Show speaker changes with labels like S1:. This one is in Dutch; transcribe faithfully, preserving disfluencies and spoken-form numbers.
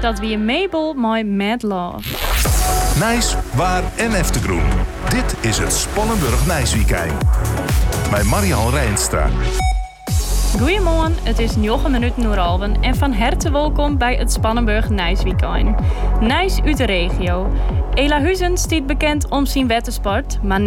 S1: Dat wie Mabel my Mad Love.
S2: Nijs, waar en Eftergroen. Dit is het Spannenburg Nijsweekend. Bij Marian Rijnstra.
S1: Goedemorgen, het is negen minuten uur alven en van harte welkom bij het Spannenburg Nijsweekend. Nijs uit de regio. Ela Huizen staat bekend om zijn wettersport, maar